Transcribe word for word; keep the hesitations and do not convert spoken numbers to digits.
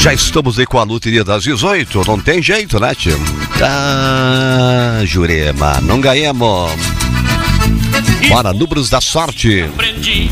Já estamos aí com a loteria das dezoito, não tem jeito, né, tio? Ah, Jurema, não ganhamos. Bora, números da sorte. Aprendi